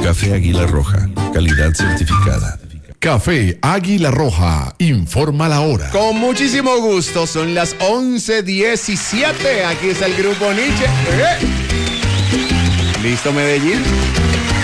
Café Águila Roja, calidad certificada. Café Águila Roja, informa la hora. Con muchísimo gusto, son las 11:17. Aquí está el grupo Nietzsche. ¿Listo, Medellín?